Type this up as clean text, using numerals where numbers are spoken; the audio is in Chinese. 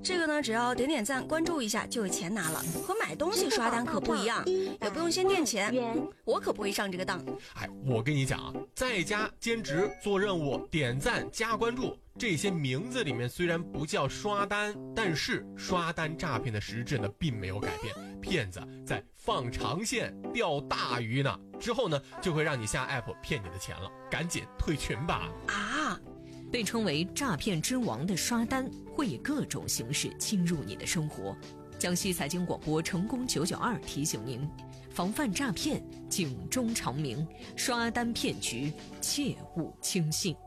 这个呢，只要点点赞、关注一下就有钱拿了，和买东西刷单可不一样，也不用先垫钱，我可不会上这个当。 哎，我跟你讲啊，在家兼职做任务、点赞、加关注，这些名字里面虽然不叫刷单，但是刷单诈骗的实质呢并没有改变，骗子在放长线钓大鱼呢，之后呢就会让你下 app 骗你的钱了，赶紧退群吧。 啊， 被称为诈骗之王的刷单会以各种形式侵入你的生活。江西财经广播成功992提醒您，防范诈骗警钟长鸣，刷单骗局切勿轻信。